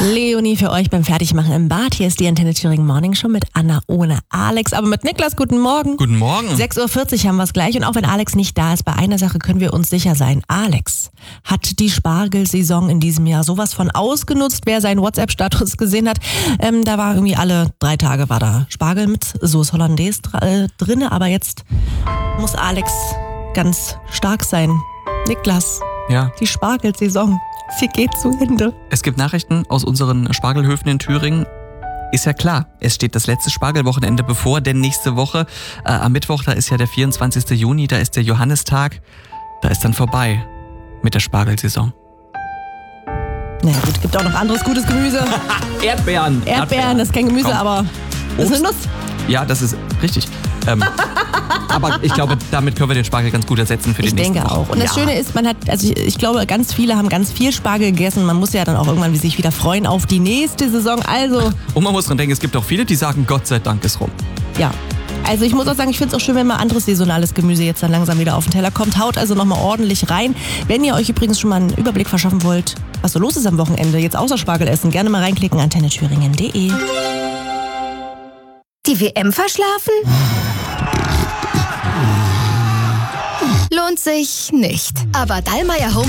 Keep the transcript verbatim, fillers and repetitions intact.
Leonie für euch beim Fertigmachen im Bad. Hier ist die Antenne Thüringen Morning Show mit Anna ohne Alex, aber mit Niklas. Guten Morgen. Guten Morgen. sechs Uhr vierzig haben wir es gleich und auch wenn Alex nicht da ist, bei einer Sache können wir uns sicher sein. Alex hat die Spargelsaison in diesem Jahr sowas von ausgenutzt. Wer seinen WhatsApp-Status gesehen hat, ähm, da war irgendwie alle drei Tage war da Spargel mit Sauce Hollandaise dr- äh, drin, aber jetzt muss Alex ganz stark sein. Niklas, Ja. die Spargelsaison, sie geht zu Ende. Es gibt Nachrichten aus unseren Spargelhöfen in Thüringen. Ist ja klar, es steht das letzte Spargelwochenende bevor, denn nächste Woche, äh, am Mittwoch, da ist ja der vierundzwanzigsten Juni, da ist der Johannistag, da ist dann vorbei mit der Spargelsaison. Na ja, gut, gibt auch noch anderes gutes Gemüse. Erdbeeren. Erdbeeren, das ist kein Gemüse, Komm. aber das ist eine Nuss. Ja, das ist richtig. Ähm, aber ich glaube, damit können wir den Spargel ganz gut ersetzen für die Ich nächsten denke Wochen. auch. Und das ja. Schöne ist, man hat, also ich, ich glaube, ganz viele haben ganz viel Spargel gegessen. Man muss ja dann auch irgendwann sich wieder freuen auf die nächste Saison. Also, Und man muss dran denken, es gibt auch viele, die sagen, Gott sei Dank ist rum. ja. Also ich muss auch sagen, ich finde es auch schön, wenn mal anderes saisonales Gemüse jetzt dann langsam wieder auf den Teller kommt. Haut also nochmal ordentlich rein. Wenn ihr euch übrigens schon mal einen Überblick verschaffen wollt, was so los ist am Wochenende, jetzt außer Spargel essen, gerne mal reinklicken, antenne thüringen punkt de. Die W M verschlafen? Lohnt sich nicht. Aber Dallmayr Home